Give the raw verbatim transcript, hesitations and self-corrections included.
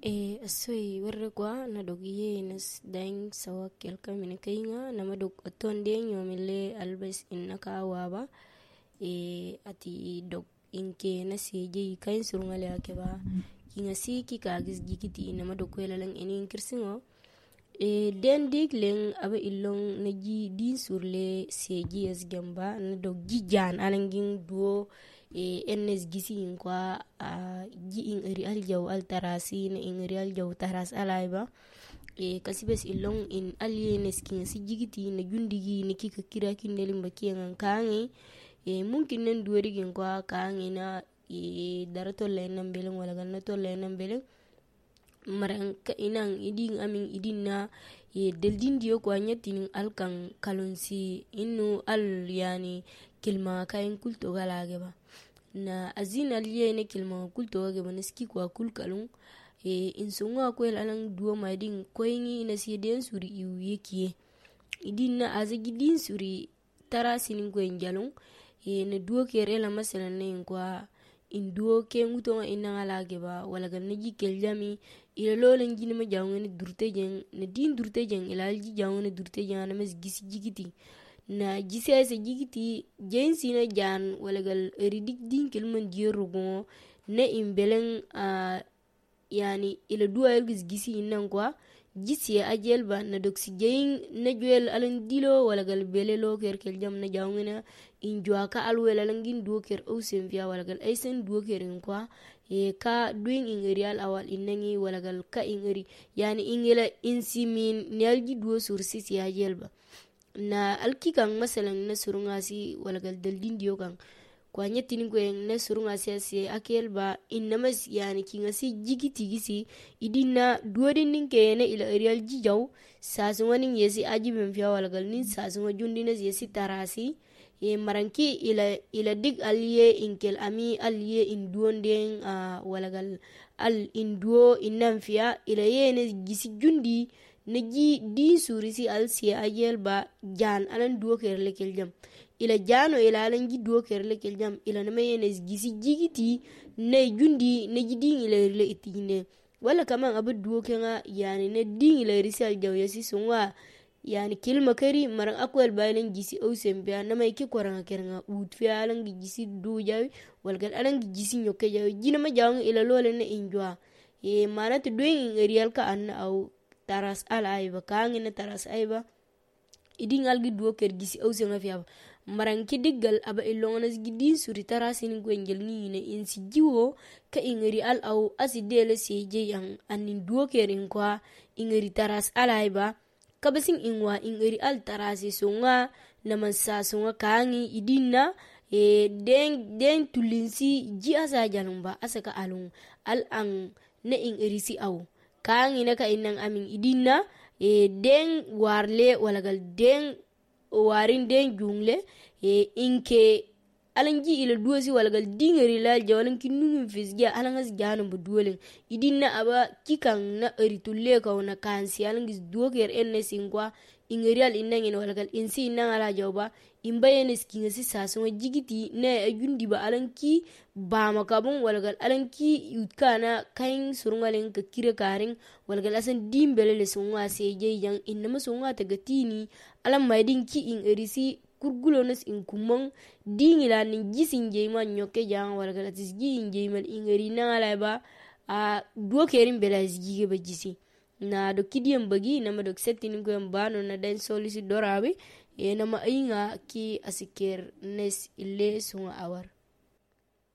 E asoi warre kwa na dog ye nas daing sawa kelka mine kainga nama dog aton de nyomile albas inna ka waba e ati dog inke na seje kain surngale akeba kinga si ki kagis jikiti nama dog kwela lang inin kirsingo e den dik leng aba ilong na ji din surle seji as gamba na dog jijan alangin duo e ennes gisi in kwa a ji in iri aljaw altarasi na in iri aljaw taras alaiba e kasibes ilong in alienes kin si jigiti na jundigi ni kika kira kindelim bakiyan kangi e mungkin nan duwari gin kwa kangi na e darato lenam beleng wala ganna to lenam beleng marang ka inang iding aming idin na e deldin diyo kwa nyatin alkan kalonsi inu al yani kilma kain kulto galage ba na azina liye ne kilma kulto gage ba neski kwa kulkalung e insunga kwel alang duo maiding koingi na si den suri iu yekie idin na azagi din suri tara sinin kwen jalung e na duo kere la masala ne kwa in duo ke ngutonga inanga lage ba wala gan neji keljami ila lolen jini ma jawngene durte jeng na din durte jeng ila alji jawngene durte jeng na mes gisi jigiti na jisi ay se jigiti jen sina jan wala gal ridik din kelman diyo rugo na imbeleng uh, yani ila duwa yalgis gisi innan kwa jisi ya ajel ba na doksi jen na juel alang dilo wala gal bele lo ker keljam na jawngene in jwa ka alwel alangin duo ker au semfia wala gal aysen duo ker in kwa e ka duing in real awal innangi wala gal ka in eri yani ingela insimin ni alji duo sursi si ajel ba na alki kang masalang na surunga si wala gal daldin diyo kang kwa nyetini kwe na surunga si asi akel ba innamas yani kinga si jigiti gisi idina duo din ninke na ila real jijaw sasunga ning yesi aji memfia wala gal nin sasunga jundina yesi tarasi e maranki ila ila dig aliye inkel ami aliye induon den uh, wala gal al induo innamfia ila yene gisi jundi naji din surisi al si ayel ba jan alan duo kerle keljam ila jano ila alan ji duo kerle keljam ila nama yene gisi jigiti ne jundi naji din ila rile itine wala kama abu duo kenga yani ne din ila risi al jaw yasi sunwa yani kilma kari marang akwel baylen gisi au sembia nama iki koranga kerenga utfi alan gisi du jawi wala gal alan gisi nyoke jawi jina ma jawng ila lole ne injwa e manat doing real ka an au taras ala aiba kangina taras aiba iding algi duo ker gisi au senga fiaba marang ki diggal aba ilonganas gidin suri tarasin gwenjel ni ne insi jiwo ka ingeri al au asidele seje yang anin duo kerin kwa ingeri taras ala aiba kabasing ingwa ingeri al tarasi sunga naman sa sunga kangi idinna e den den tulinsi ji asa jalumba asa ka alung al ang ne ingeri si au kangi na ka inang amin idinna e den warle walagal den warin den jungle e inke alangi ila duosi walagal dingeri la jawalan kinnu fisgia alangas janu bu duolen idinna aba kikang na eritulle ka ona kansi alangis duoker enne singwa ingerial innangin walagal insi inang ala jawba imbayenes kingasi sasunga jigiti na ajundi ba alanki ba makabun walagal alanki yutkana kain surungalen ka kire karing walagal asan dimbele le sunga seje yang innama sunga tagatini alam maidin ki in erisi kurgulones in kumang dingila nin jisin jeyma nyoke jang wala gala tis jin jeymal ingeri nangala ba a duo kerin bela jige ba jisi na do kidiyam bagi nama do settin ko mbano na den solisi dorabe e nama inga ki asiker nes ille sunga awar